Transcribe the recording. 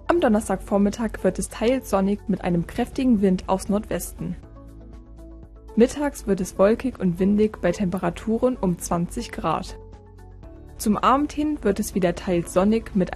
Am Donnerstagvormittag wird es teils sonnig mit einem kräftigen Wind aus Nordwesten. Mittags wird es wolkig und windig bei Temperaturen um 20 Grad. Zum Abend hin wird es wieder teils sonnig mit